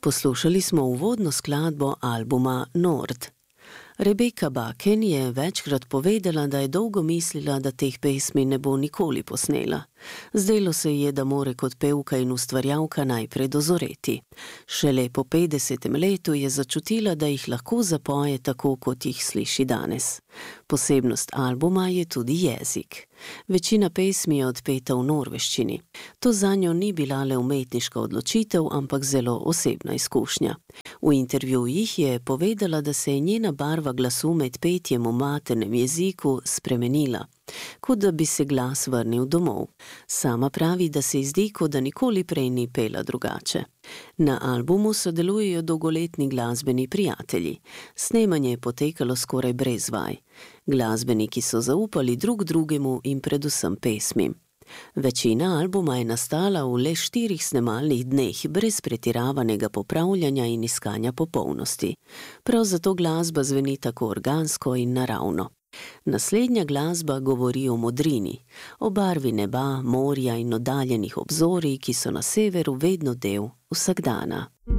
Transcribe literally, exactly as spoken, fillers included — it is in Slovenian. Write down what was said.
Poslušali smo uvodno skladbo albuma Nord. Rebeka Bakken je večkrat povedala, da je dolgo mislila, da teh pesmi ne bo nikoli posnela. Zdelo se je, da more kot pevka in ustvarjalka najprej dozoreti. Šele po petdesetem letu je začutila, da jih lahko zapoje tako, kot jih sliši danes. Posebnost albuma je tudi jezik. Večina pesmi je odpeta v norveščini. To zanjo ni bila le umetniška odločitev, ampak zelo osebna izkušnja. V intervjujih je povedala, da se je njena barva glasu med petjem v maternem jeziku spremenila, kot da bi se glas vrnil domov. Sama pravi, da se ji zdi, kot da nikoli prej ni pela drugače. Na albumu sodelujejo dolgoletni glasbeni prijatelji. Snemanje je potekalo skoraj brez vaj. Glasbeniki so zaupali drug drugemu in predvsem pesmim. Večina albuma je nastala v le štirih snemalnih dneh, brez pretiravanega popravljanja in iskanja popolnosti. Prav zato glasba zveni tako organsko in naravno. Naslednja glasba govori o modrini, o barvi neba, morja in oddaljenih obzorij, ki so na severu vedno del vsakdana.